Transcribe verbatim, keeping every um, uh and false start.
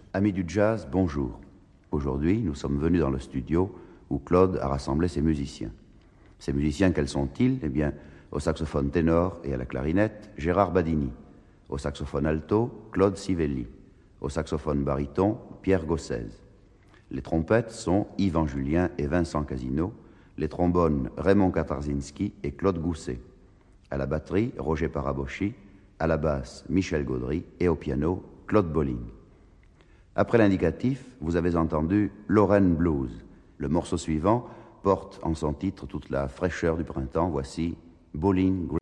Amis du jazz, bonjour. Aujourd'hui, nous sommes venus dans le studio où Claude a rassemblé ses musiciens. Ces musiciens, quels sont-ils? Eh bien, au saxophone ténor et à la clarinette, Gérard Badini. Au saxophone alto, Claude Sivelli. Au saxophone baryton, Pierre Gossez. Les trompettes sont Yvan Julien et Vincent Casino. Les trombones, Raymond Katarzinski et Claude Gousset. À la batterie, Roger Parabochi. À la basse, Michel Gaudry. Et au piano, Claude Bolling. Après l'indicatif, vous avez entendu Lorraine Blues. Le morceau suivant porte en son titre toute la fraîcheur du printemps. Voici Bowling Green.